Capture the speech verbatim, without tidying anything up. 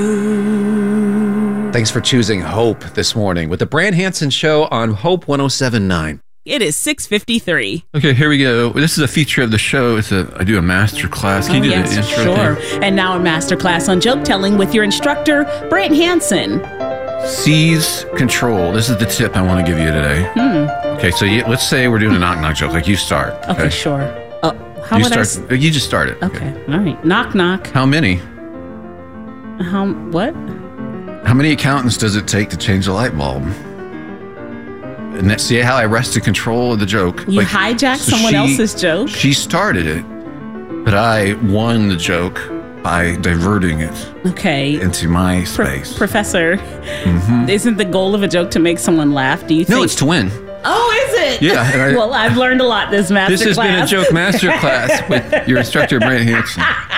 Thanks for choosing Hope this morning with the Brant Hansen Show on Hope one oh seven point nine. It is six fifty-three. Okay, here we go. This is a feature of the show. It's a I do a master class. Can oh, you do yes, the intro sure. thing? And now a master class on joke telling with your instructor, Brant Hansen. Seize control. This is the tip I want to give you today. Hmm. Okay, so you, let's say we're doing a knock-knock joke. Like you start. Okay, Okay, sure. Uh, how you would I... start. S- you just start it. okay, all right. Knock, knock. How many? How... What? How many accountants does it take to change a light bulb? And that, see how I wrested control of the joke? You Like, hijacked so someone she- else's joke? She started it, but I won the joke by diverting it Okay. into my Pro- space. Professor, Mhm. isn't the goal of a joke to make someone laugh? Do you think... No, it's to win. Oh, is it? Yeah, and I- well, I've learned a lot this master This has class. been a joke master class with your instructor, Brant Hansen.